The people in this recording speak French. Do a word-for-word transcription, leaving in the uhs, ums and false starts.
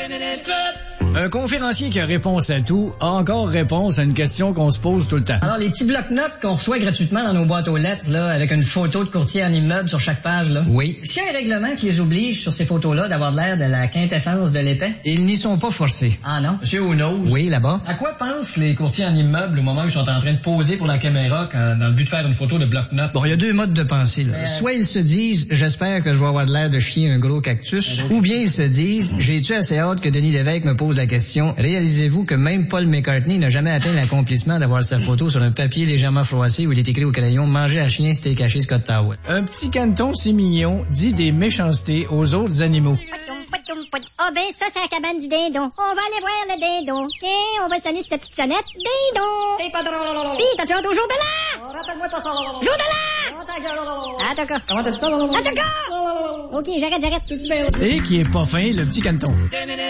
Un conférencier qui a réponse à tout a encore réponse à une question qu'on se pose tout le temps. Alors, les petits blocs-notes qu'on reçoit gratuitement dans nos boîtes aux lettres, là, avec une photo de courtier en immeuble sur chaque page, là. Oui. Est-ce qu'il y a un règlement qui les oblige sur ces photos-là d'avoir de l'air de la quintessence de l'épais? Ils n'y sont pas forcés. Ah non? Monsieur Ounoz. Oui, là-bas. À quoi pensent les courtiers en immeuble au moment où ils sont en train de poser pour la caméra quand, dans le but de faire une photo de bloc-notes? Bon, il y a deux modes de pensée, là. Euh... Soit ils se disent, j'espère que je vais avoir de l'air de chier un gros cactus, ou bien ils se disent, j'ai-tu assez hâte que Denis Lévesque me pose la question, réalisez-vous que même Paul McCartney n'a jamais atteint l'accomplissement d'avoir sa photo sur un papier légèrement froissé où il est écrit au crayon « Manger à chien, steak haché, Scott Tower ». Un petit canton si mignon dit des méchancetés aux autres animaux. Ah ben ça, c'est la cabane du dindon. On va aller voir le dindon. Tiens, on va sonner sur sa petite sonnette. Dindon! T'es pas drôle! Pis, t'as-tu hâte au jour de l'an? Oh, rappelle-moi pas ça! Jour de l'an! Ah, d'accord. Comment t'as dit ça? Ah, d'accord! Ok, j'arrête, j'arrête. Tout de suite. Et qui est pas fin, le petit canton.